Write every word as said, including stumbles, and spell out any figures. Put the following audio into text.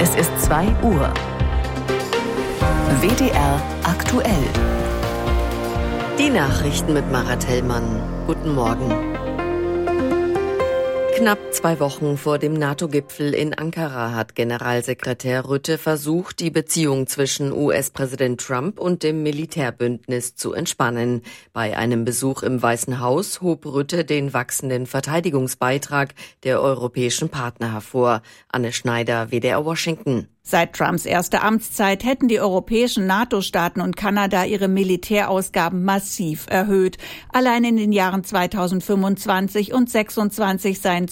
Es ist zwei Uhr. W D R aktuell. Die Nachrichten mit Marat Hellmann. Guten Morgen. Knapp zwei Wochen vor dem NATO-Gipfel in Ankara hat Generalsekretär Rutte versucht, die Beziehung zwischen U S-Präsident Trump und dem Militärbündnis zu entspannen. Bei einem Besuch im Weißen Haus hob Rutte den wachsenden Verteidigungsbeitrag der europäischen Partner hervor. Anne Schneider, W D R Washington. Seit Trumps erster Amtszeit hätten die europäischen NATO-Staaten und Kanada ihre Militärausgaben massiv erhöht. Allein in den Jahren zweitausendfünfundzwanzig und zweitausendsechsundzwanzig seien